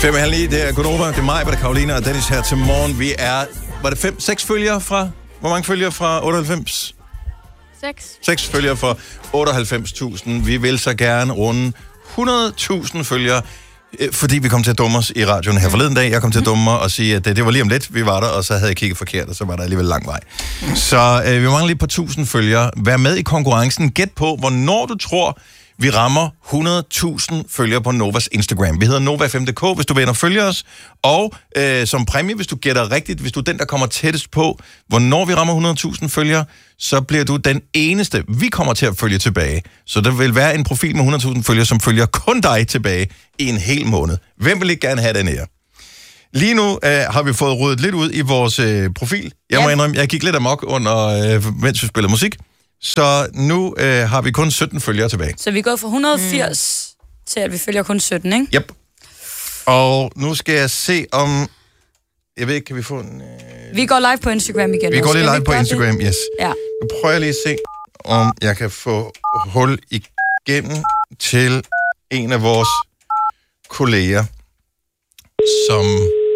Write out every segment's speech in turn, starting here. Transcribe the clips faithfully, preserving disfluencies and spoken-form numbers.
Fem og halv ni, det er Gunova, det er mig, det er Karoline og Dennis her til morgen. Vi er, var det fem, seks følgere fra, hvor mange følgere fra otteoghalvfems? Seks. Seks følgere fra otteoghalvfems tusind. Vi vil så gerne runde hundrede tusind følgere, fordi vi kom til at dumme os i radioen her forleden dag. Jeg kom til at dumme mig og sige, at det, det var lige om lidt, vi var der, og så havde jeg kigget forkert, og så var der alligevel lang vej. Så øh, vi mangler lige på tusind følgere. Vær med i konkurrencen. Gæt på, hvornår du tror, vi rammer hundrede tusind følgere på Novas Instagram. Vi hedder Nova F M punktum d k, hvis du vil ind og følge os. Og øh, som præmie, hvis du gætter rigtigt, hvis du er den, der kommer tættest på, hvornår vi rammer hundrede tusind følgere, så bliver du den eneste, vi kommer til at følge tilbage. Så der vil være en profil med hundrede tusind følgere, som følger kun dig tilbage i en hel måned. Hvem vil ikke gerne have den her? Lige nu øh, har vi fået ryddet lidt ud i vores øh, profil. Jeg må indrømme, jeg gik lidt amok under, øh, mens vi spiller musik. Så nu øh, har vi kun sytten følgere tilbage. Så vi er gået fra et hundrede og firs mm. til, at vi følger kun sytten, ikke? Yep. Og nu skal jeg se om... Jeg ved ikke, kan vi få en... Øh... Vi går live på Instagram igen. Vi går lige live på Instagram, det? yes. Ja. Nu prøver jeg lige at se, om jeg kan få hul igennem til en af vores kolleger, som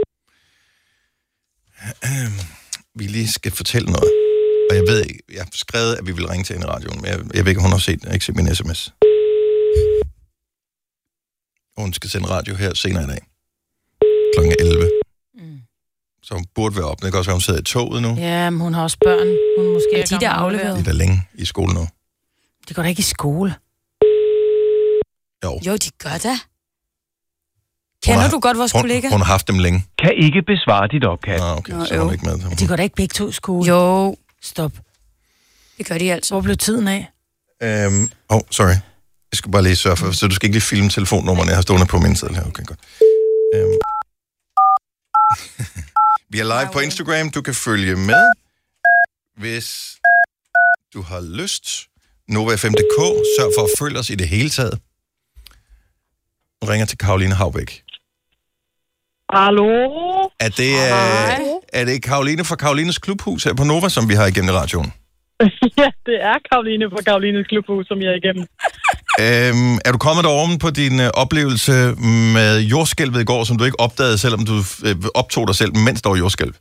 øh, vi lige skal fortælle noget. Og jeg ved ikke, jeg har skrevet, at vi vil ringe til hende i radioen, men jeg, jeg ved ikke, om hun har set, jeg har ikke set min sms. Hun skal sende radio her senere i dag. klokken elleve. Mm. Så hun burde være op. Det kan også være, hun sidder i toget nu. Ja, men hun har også børn. Hun er måske er de der afleveret. De er der længe i skole nu. De går da ikke i skole. Jo. Jo, de gør da. Kender har, du godt vores hun, kollega? Hun har haft dem længe. Kan ikke besvare dit opkald. Ah, okay, Nå, så er hun ikke med. De går da ikke begge to i skole. Jo. Stop. Det gør de altså. Hvor blev tiden af? Øhm, oh, sorry. Jeg skal bare lige sørge for, så du skal ikke lige filme telefonnummerne, jeg har stående på min side her. Okay, godt. Øhm. Vi er live på Instagram. Du kan følge med, hvis du har lyst. Nova F M punktum d k. Sørg for at følge os i det hele taget. Jeg ringer til Karoline Haubæk. Hallo? Er det, uh, er det Karoline fra Karolines Klubhus her på Nova, som vi har igennem radioen? Ja, det er Karoline fra Karolines Klubhus, som jeg er igennem. Øhm, er du kommet derover på din uh, oplevelse med jordskælvet i går, som du ikke opdagede, selvom du uh, optog dig selv, mens der var jordskælv?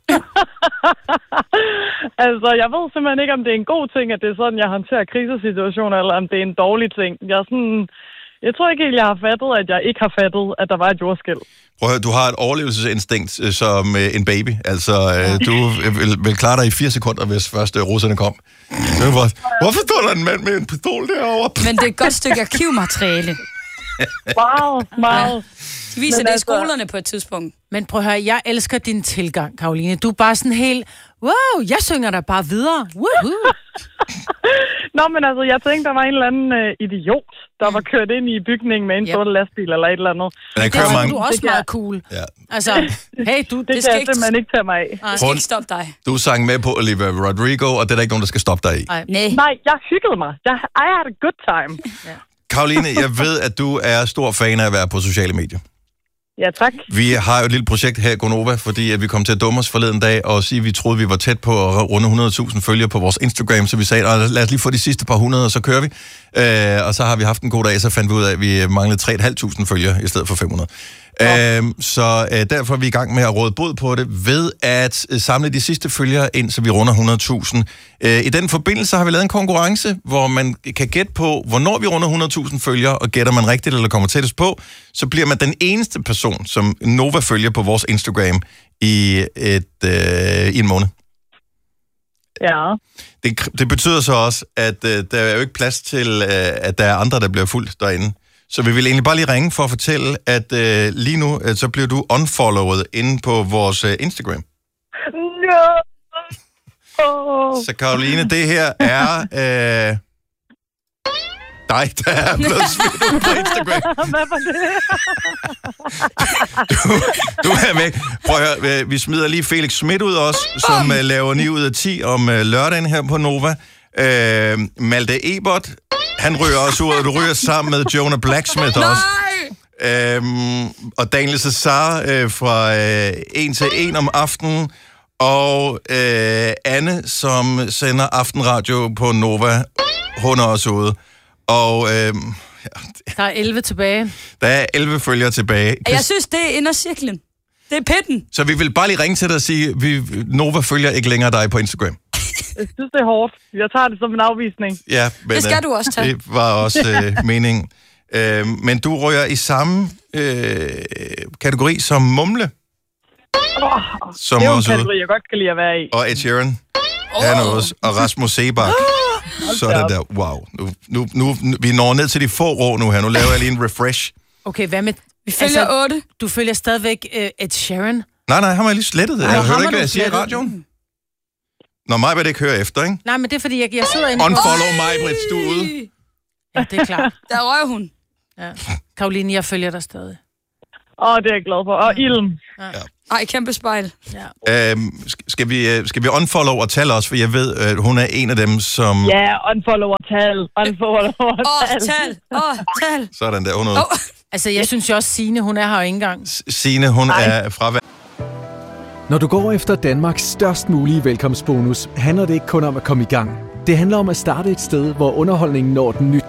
Altså, jeg ved simpelthen ikke, om det er en god ting, at det er sådan, jeg håndterer krisesituationer, eller om det er en dårlig ting. Jeg er sådan... Jeg tror ikke helt, jeg har fattet, at jeg ikke har fattet, at der var et jordskælv. Prøv at høre, du har et overlevelsesinstinkt øh, som øh, en baby. Altså, øh, ja. du vil, vil klare dig i fire sekunder, hvis først øh, russerne kom. Hvor, hvorfor står der en mand med en pistol derovre? Men det er et godt stykke arkivmateriale. Wow, meget. De viser Men det altså... i skolerne på et tidspunkt. Men prøv at høre, jeg elsker din tilgang, Karoline. Du er bare sådan helt, wow, jeg synger der bare videre. Woohoo. Nå, men altså, jeg tænkte, der var en eller anden øh, idiot, der var kørt ind i bygningen med en yep. sorte lastbil eller et eller andet. Men det er mange... du er også meget cool. Ja. Altså, hey, du... Det, det det skal kan jeg ikke... simpelthen ikke tage mig af. Nej, det skal ikke stoppe dig. Du sang med på Olivia Rodrigo, og det er der ikke nogen, der skal stoppe dig i. Nej, Nej jeg hyggede mig. Jeg, I had a good time. Ja. Karoline, jeg ved, at du er stor fan af at være på sociale medier. Ja, tak. Vi har jo et lille projekt her i Gonova, fordi at vi kom til at dumme os forleden dag og sige, at vi troede, vi var tæt på at runde hundrede tusind følgere på vores Instagram, så vi sagde, lad os lige få de sidste par hundrede, og så kører vi. Øh, og så har vi haft en god dag, så fandt vi ud af, at vi manglede tre tusind fem hundrede følgere i stedet for fem hundrede. Ja. Øh, så øh, derfor er vi i gang med at råde bod på det ved at øh, samle de sidste følgere ind, så vi runder hundrede tusind. Øh, I den forbindelse har vi lavet en konkurrence, hvor man kan gætte på, hvornår vi runder hundrede tusind følgere, og gætter man rigtigt eller kommer tættest på, så bliver man den eneste person, som Nova følger på vores Instagram i, et, øh, i en måned. Ja. Det, det betyder så også, at øh, der er jo ikke plads til, øh, at der er andre, der bliver fuldt derinde. Så vi vil egentlig bare lige ringe for at fortælle, at øh, lige nu, øh, så bliver du unfollowet inde på vores øh, Instagram. No. Oh. Så Karoline, det her er øh, dig, der er blevet smidt ud på Instagram. Hvad var det? Du, du er væk. Prøv at høre, vi smider lige Felix Schmidt ud også, som øh, laver ni ud af ti om øh, lørdagen her på Nova. Øh, Malte Ebert, han ryger også ud, og du ryger sammen med Jonah Blacksmith også. Øhm, og Daniel Cesar øh, fra øh, en til en om aftenen. Og øh, Anne, som sender aftenradio på Nova, hun er også ude. Og øh, Der er elleve tilbage. Der er elleve følgere tilbage. Jeg synes, det er indercirklen. Det er pitten. Så vi vil bare lige ringe til dig og sige, vi, Nova følger ikke længere dig på Instagram. Jeg synes, det er hårdt. Jeg tager det som en afvisning. Ja, men, Det skal du også tage. Det var også øh, meningen. Øh, men du rører i samme øh, kategori som Mumle. Oh, Som det er jo en også kategori, jeg godt kan lide at være i. Og Ed Sheeran. Oh. Han er også. Og Rasmus Sebak. Oh. Så er det der. Wow. Nu, nu, nu, vi når ned til de få rå nu her. Nu laver jeg lige en refresh. Okay, hvad med... Vi følger altså, otte. Du følger stadigvæk uh, Ed Sheeran. Nej, nej, ham har jeg lige slettet det. Ej, Jeg ham hører har ikke, hvad du jeg siger i slettet. radioen. Når mig vil det ikke høre efter, ikke? Nej, men det er fordi, jeg, jeg sidder inde... Unfollow mig, Britt, du er ude. Ja, det er klart. Der røg hun. Ja. Karoline, jeg følger dig stadig. Åh, oh, det er jeg glad for. Og ilden. Ja. Ej, kæmpe spejl. Ja. Øhm, sk- skal, vi, øh, skal vi unfollow og tale os? For jeg ved, at hun er en af dem, som... Ja, unfollow og tal. Unfollow og Åh, tal. tal. Åh, tal. Sådan der, hun er ude. Åh. Altså, jeg synes jo også, Signe, hun er her jo ikke engang. Signe, hun Ej. er fravær. Når du går efter Danmarks størst mulige velkomstbonus, handler det ikke kun om at komme i gang. Det handler om at starte et sted, hvor underholdningen når den nyt